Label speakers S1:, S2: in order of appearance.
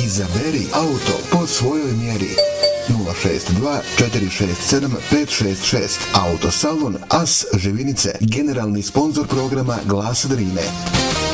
S1: Izaberi auto po svojoj mjeri. 062 467 566. Autosalon As Živinice, generalni sponzor programa Glas Drine.